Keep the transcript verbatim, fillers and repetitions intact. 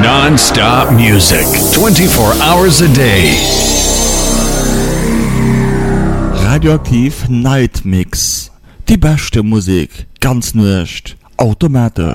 Non-stop music, twenty-four hours a day. Radioaktiv Night Mix. Die beste Musik, ganz nicht automatisch.